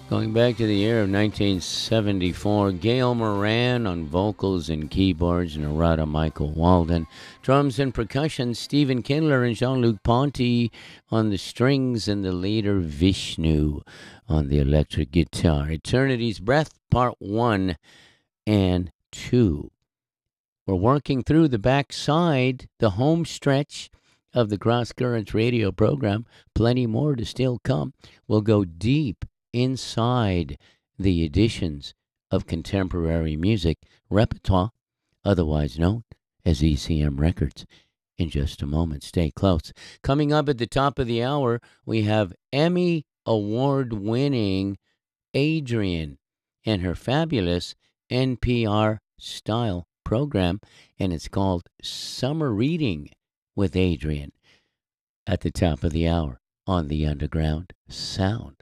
Going back to the year of 1974, Gail Moran on vocals and keyboards, Narada Michael Walden, drums and percussion, Stephen Kindler and Jean-Luc Ponty on the strings, and the later Vishnu on the electric guitar. Eternity's Breath, Part 1 and 2. We're working through the backside, the home stretch of the Cross Currents radio program. Plenty more to still come. We'll go deep inside the editions of contemporary music repertoire, otherwise known as ECM Records, in just a moment. Stay close. Coming up at the top of the hour, we have Emmy Award-winning Adrienne and her fabulous NPR style program, and it's called Summer Reading with Adrienne at the top of the hour on the Underground Sound.